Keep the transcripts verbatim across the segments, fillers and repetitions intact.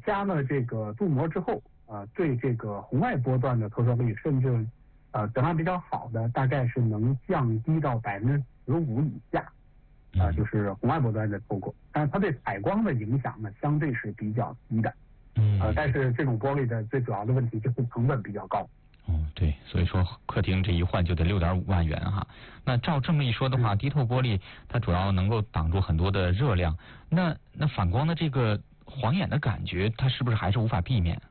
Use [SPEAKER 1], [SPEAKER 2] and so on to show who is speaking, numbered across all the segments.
[SPEAKER 1] 加了这个镀膜之后，呃，对这个红外波段的透射率，甚至呃质量比较好的，大概是能降低到百分之十五以下，啊、呃，就是红外波段的透过。但是它对采光的影响呢，相对是比较低的。
[SPEAKER 2] 嗯，
[SPEAKER 1] 呃，但是这种玻璃的最主要的问题就是成本比较高。
[SPEAKER 2] 哦，对，所以说客厅这一换就得六点五万元哈。那照这么一说的话，低透玻璃它主要能够挡住很多的热量，那那反光的这个晃眼的感觉，它是不是还是无法避免？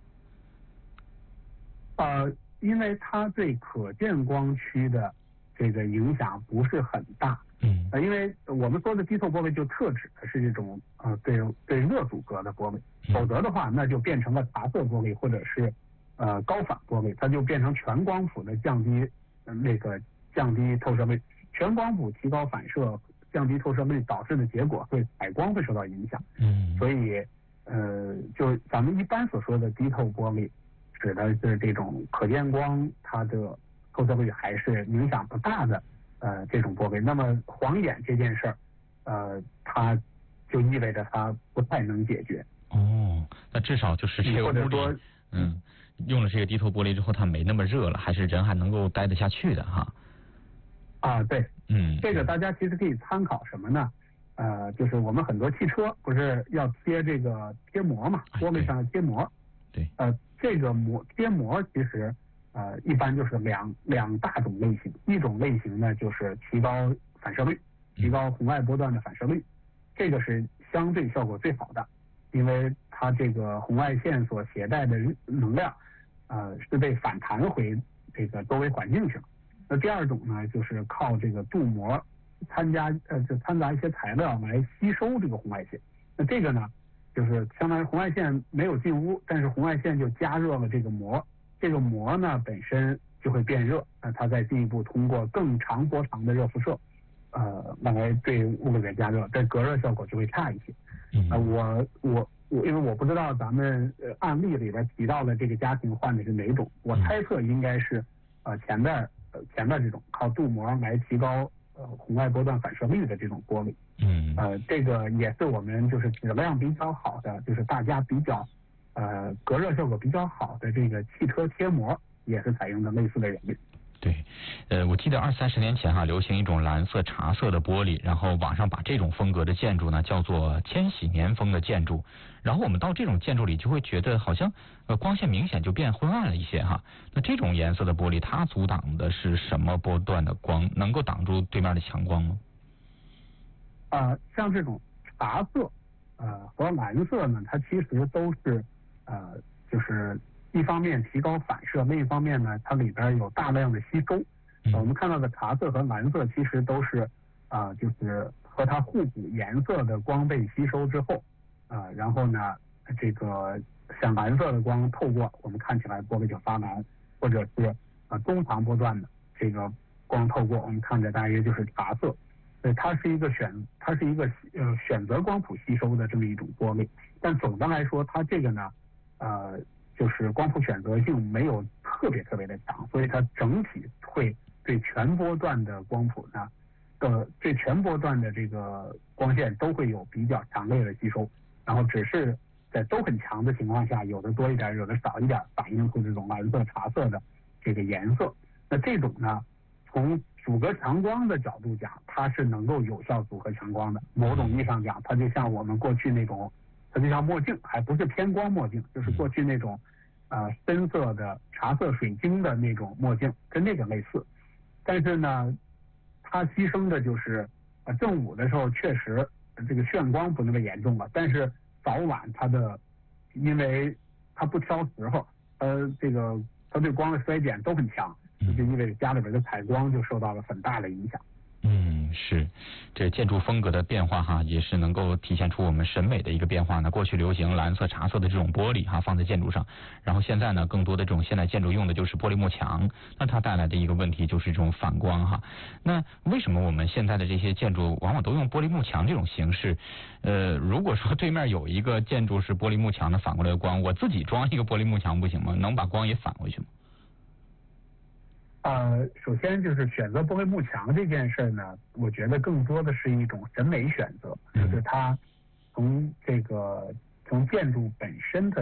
[SPEAKER 1] 呃，因为它对可见光区的这个影响不是很大。
[SPEAKER 2] 嗯，
[SPEAKER 1] 呃，因为我们说的低透玻璃就特指的是这种呃对对热阻隔的玻璃，否则的话那就变成了茶色玻璃或者是呃高反玻璃，它就变成全光谱的降低、呃、那个降低透射率，全光谱提高反射降低透射率导致的结果会采光会受到影响。
[SPEAKER 2] 嗯，
[SPEAKER 1] 所以呃就咱们一般所说的低透玻璃指的是这种可见光它的透射率还是影响不大的呃这种玻璃。那么晃眼这件事儿呃它就意味着它不太能解决。
[SPEAKER 2] 哦，那至少就是这个屋里嗯用了这个低透玻璃之后，它没那么热了，还是人还能够待得下去的哈。
[SPEAKER 1] 啊，对，
[SPEAKER 2] 嗯，
[SPEAKER 1] 这个大家其实可以参考什么呢？呃，就是我们很多汽车不是要贴这个贴膜嘛，玻璃上贴膜。
[SPEAKER 2] 对。
[SPEAKER 1] 呃，这个膜贴膜其实呃一般就是两两大种类型，一种类型呢就是提高反射率，提高红外波段的反射率，这个是相对效果最好的，因为它这个红外线所携带的能量呃是被反弹回这个周围环境去了。那第二种呢，就是靠这个镀膜参加呃就掺杂一些材料来吸收这个红外线。那这个呢，就是相当于红外线没有进屋，但是红外线就加热了这个膜，这个膜呢本身就会变热，那它再进一步通过更长波长的热辐射，呃，来对物里面加热，这隔热效果就会差一些。
[SPEAKER 2] 嗯，
[SPEAKER 1] 呃，我我我因为我不知道咱们呃案例里边提到的这个家庭换的是哪种，我猜测应该是呃前面。前面这种靠镀膜来提高呃红外波段反射率的这种玻璃，
[SPEAKER 2] 嗯，
[SPEAKER 1] 呃，这个也是我们就是质量比较好的，就是大家比较呃隔热效果比较好的这个汽车贴膜，也是采用的类似的原理。
[SPEAKER 2] 对，呃，我记得二三十年前哈、啊，流行一种蓝色茶色的玻璃，然后网上把这种风格的建筑呢叫做千禧年风的建筑，然后我们到这种建筑里就会觉得好像呃光线明显就变昏暗了一些哈。那这种颜色的玻璃，它阻挡的是什么波段的光？能够挡住对面的强光吗？
[SPEAKER 1] 啊、呃，像这种茶色呃和蓝色呢，它其实都是呃就是一方面提高反射，另一方面呢，它里边有大量的吸收。
[SPEAKER 2] 嗯、
[SPEAKER 1] 我们看到的茶色和蓝色其实都是啊、呃，就是和它互补颜色的光被吸收之后啊、呃，然后呢，这个像蓝色的光透过，我们看起来玻璃就发蓝，或者是啊、呃、中长波段的这个光透过，我们看着大约就是茶色。所以它是一个选，它是一个呃选择光谱吸收的这么一种玻璃。但总的来说，它这个呢，呃。就是光谱选择性没有特别特别的强，所以它整体会对全波段的光谱呢，呃，对全波段的这个光线都会有比较强烈的吸收，然后只是在都很强的情况下，有的多一点，有的少一点，反映出这种蓝色、茶色的这个颜色。那这种呢，从阻隔强光的角度讲，它是能够有效阻隔强光的。某种意义上讲，它就像我们过去那种。它就像墨镜，还不是偏光墨镜，就是过去那种，呃，深色的茶色水晶的那种墨镜，跟那个类似。但是呢，它牺牲的就是，呃，正午的时候确实这个眩光不那么严重了，但是早晚它的，因为它不挑时候，呃，这个它对光的衰减都很强，就意味着家里边的采光就受到了很大的影响。
[SPEAKER 2] 嗯，是，这建筑风格的变化哈，也是能够体现出我们审美的一个变化呢。过去流行蓝色、茶色的这种玻璃哈，放在建筑上，然后现在呢，更多的这种现代建筑用的就是玻璃幕墙，那它带来的一个问题就是这种反光哈。那为什么我们现在的这些建筑往往都用玻璃幕墙这种形式？呃，如果说对面有一个建筑是玻璃幕墙的反过来的光，我自己装一个玻璃幕墙不行吗？能把光也反回去吗？
[SPEAKER 1] 呃，首先就是选择玻璃幕墙这件事呢，我觉得更多的是一种审美选择，就是它从这个从建筑本身的